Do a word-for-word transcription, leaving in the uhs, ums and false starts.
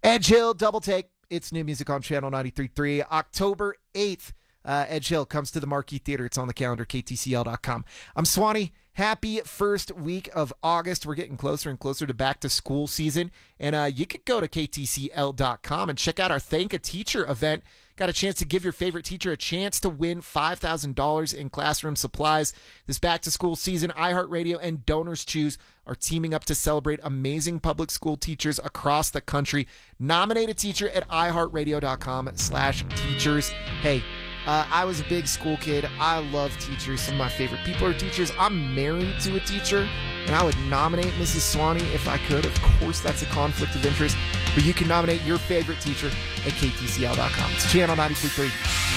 Edge Hill, Double Take. It's new music on Channel ninety-three point three. October eighth, uh, Edge Hill comes to the Marquee Theater. It's on the calendar, K T C L dot com. I'm Swanee. Happy first week of August. We're getting closer and closer to back to school season. And uh, you could go to K T C L dot com and check out our Thank a Teacher event. Got a chance to give your favorite teacher a chance to win five thousand dollars in classroom supplies. This back-to-school season, iHeartRadio and Donors Choose are teaming up to celebrate amazing public school teachers across the country. Nominate a teacher at iHeartRadio.com slash teachers. Hey, uh, I was a big school kid. I love teachers. Some of my favorite people are teachers. I'm married to a teacher, and I would nominate Missus Swanee if I could. Of course, that's a conflict of interest. But you can nominate your favorite teacher at K T C L dot com. It's Channel ninety-three point three.